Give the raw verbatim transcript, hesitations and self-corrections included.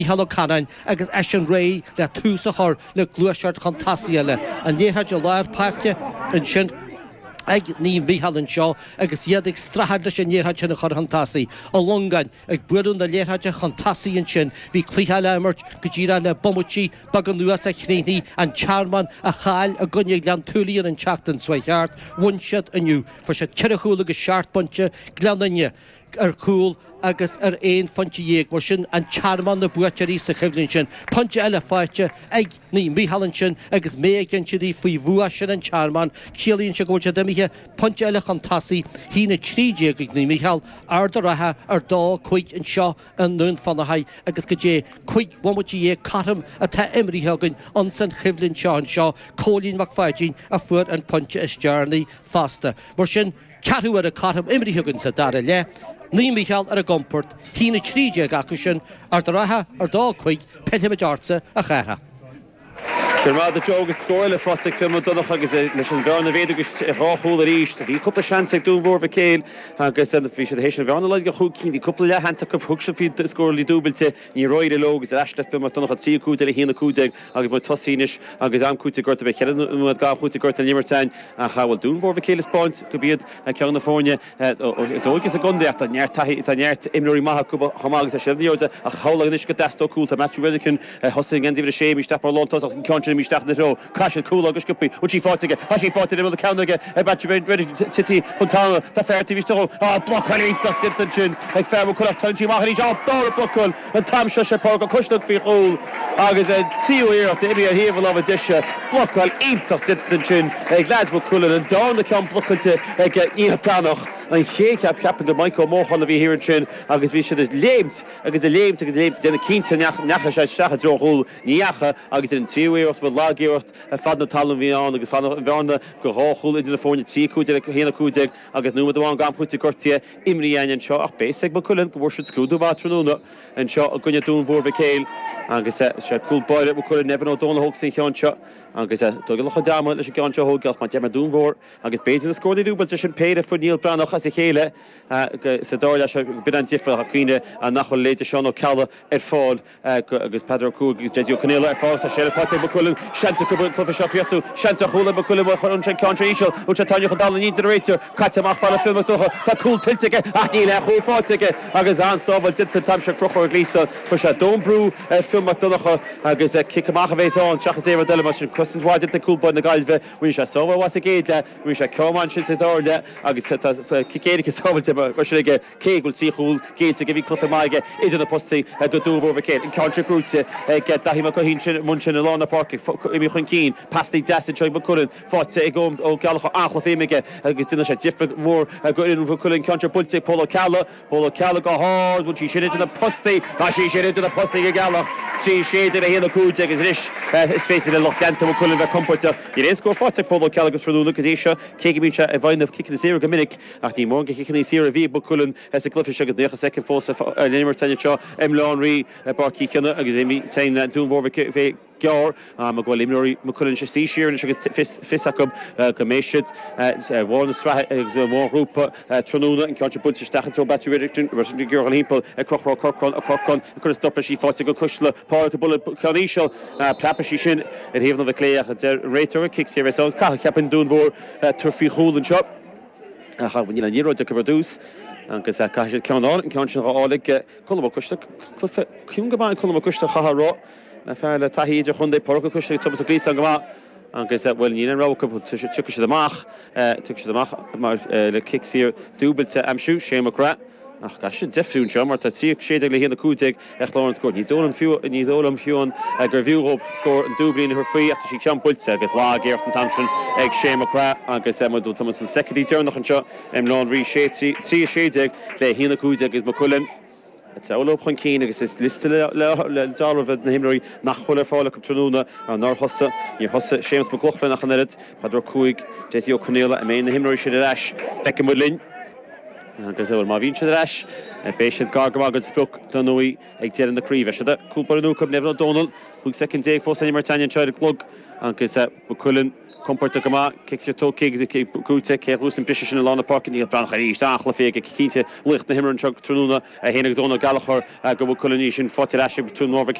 Hello Canan agus Ashen Ray le túsa chur le gluiseart chuntasaile an néthaid le láir páirce an sin ag ní bhíhallann seo agus iad ag strathad leis an néthaid sin a chur chuntasaí ó longain ag buún na léthaide chuntasaí an sin bhí clíthe leimmart go ddíra le bommutí bag an nuas a chnéí an charman a chail a gunne glean túlaíar an teachtain suacheart bhainsead aniu for sé ceirechúla go seaartponte gleananne ar cúil agus ar éon fonte dhéag mar sin an charman na buaitirí sa chimhlinn sin. Ponte eile fáite ag ní míhallann sin agus mégan sií faoi bhua sin an charman, chéalaíonn se gote demithe ponte eile chuntasaí hína trídéag ag ní míhall arda rathe ar dá chuig an seo an nún fannahaid agus go dé chuig bhamatí dhéag catam a tá imríthagann an san chimhlinn seo an seo cólín mac fáidín a fuair an ponte is dearnaí fásta. Mar sin ceatú ar a catam imríthagann sa dara le. Ní Michael ar a gomport, hína tríide gacu sin ar do ratha ar dá chuig peile deartsa a chétha. Gur má de jogus scóile fotig film donnach agus leis an bhearna bhéidir ráthúla ríist. Bhí cúpla seansa ag dún bhór céil agus an bhí sé hééis an bhearna leid go chuúcín, bhí cúpla lehananta go thug se fí scóirlí dúbilte ní roiide lógus eiste film donnach a trí cúte le hína cúteag agus bu tosínis agus am cúte gorta be chean gá cúte gorta Limertain a chahfuil dún bhór céil spáint go bíad ceanna fórne is ógus a gondéach a neart neart imnoí maitha cuba chamágus a siíorte a chálagan go destó cúlta Matthew Riddicken hosting an díomh sé mí stepar lontas ach an mi stach na ro crash cool agus gupi uchi fátige hashi fátige le countige e batch ready titi fontana ta ferti vi sto ah block ali dat dit den chin ag fair mo could twenty machni job door blockul and tam shosha park kushnuk fi hole agus en see here at the area here of a dish blockul eight dat dit den chin ag lads mo cool and down the camp blockul te ag e planoch an chéic heb ceapan go Michael Móchan a bhí hir an sin agus bhí siad léimt agus a léimt agus léimt déna cínta necha sé seacha drochúil níacha agus in tíúíocht bud lágéocht a fad na talan bhí an agus fan bheanna go ráthúil idir na fórne tí cúide héna cúdeag agus nuad amháin gampúta gortia imríon seo ach béisigh ba chulann go bhór siad scúdú bá tróna an seo a gunne dún bhór bh céil agus sé cool baile mo chulann nevan ó dóna hóg sin chean seo agus do go dáma leis gan seo hógeach má dear dún bhór agus béidir na scódaí dúbal sin péide fu níl branoch as a chéile sa dá leis bid an difra a chuine a nachfuil léite seán ó cella ar fáil agus Pedro Cúg agus Jesús Canéla ar fáil tá sé le fáte buculún seanta go clufa seo piatú seanta chola buculún mo chun sin country ísio ú se táine chu dal ní réitir caite amach fáil filmach docha tá cool tiltige ach ní le chuú fátige agus ansábal dit tam se trochir glísa chu se dómbrú filmach docha agus kicamach a bhééis an teachas éidir deile mar sin Custins wide the cool boy na galve we shall so was a gate we shall come on shit door agus kikeri ke so te go shige ke will see cool gate to give you clutter maige is in a posti go do over kate in country route get that him ko hin munchin along the park imi chun keen past the desk try but couldn't fought to go o gal achlo femige agus in a different more go in for couldn't country politic polo cala polo cala go hard when she shit into the posti she shit into the posti gal she shaded a cool take is his face in the lock Cullen ver komporta. Je is go fat pobl Calagus for Lucas Asia, Kegibincha a vine of kicking the zero minute ach die morgen kicking the zero V but Cullen has a cliff sugar the second force of Limertain Shaw M Lawnry Barky Kinna agus Amy Tain that doing over Gar um go Limnory McCullen she sheer and sugar fisacum commission uh one strat one group Tronuna and country bunch stachan so battery reduction versus the girl people a crochro corcron a corcron could stop she fought to go kushla park bullet canisho prapa she shin it even of the clay rater kicks here so captain doing vor turfy hole and shop uh when you know to produce agus a caiisiid ceann an ceann álaigh colm custa clufa ciúngamáin colm custa chathrá na fear le taíidir a chundé porca custa Thomas a Glís an gá agus bhfuil ní an rácha tu sé tucha sé amach tu sé amach mar le kicksír dúbailte amsú sé marrá ach ga sé defriún se mar tá tí séidir le héna cúteig ach Lawrence scór ní dólam fiú ní dólam fiún gur bhiúób scór an dúblin ar faoi after sí ceampuilte agus lá géirt an tamsin ag sé marrá agus dú Thomas an secondí tear nach an seo am Lán rí sé tí séideag le héna cúteig agus McCullen It's all up on Keen agus is liste le darh na himraí nach chuile fála go trúna an nar hosa ní hosa Seamus McLaughlin nach an erid Pedro Cúig Jesús Canéla a mé na himraí sé leis feice mu linn agus bhfuil má bhíonn siad leis béisiad gargamagad spruc don nuí ag dear an na críomh siad cúlbar an úcab neamh Donald chuig second day fós Limertain seid a clog agus McCullen Comporta gama kicks your toe kicks ke gute ke rusen position in Lana Park ni bran khari sta khla fege kite licht na himmer and truck truna a henig zona galachor go colonization forty dash between Norfolk